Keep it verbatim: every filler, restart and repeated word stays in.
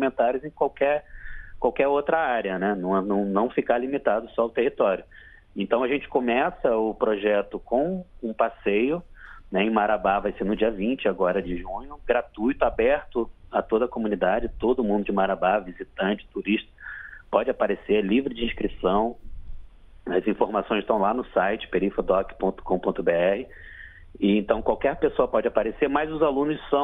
complementares em qualquer, qualquer outra área, né? Não, não, não ficar limitado só ao território. Então, a gente começa o projeto com um passeio, né, em Marabá, vai ser no dia vinte agora de junho, gratuito, aberto a toda a comunidade, todo mundo de Marabá, visitante, turista, pode aparecer, livre de inscrição. As informações estão lá no site perifadoc ponto com ponto br, e então qualquer pessoa pode aparecer, mas os alunos são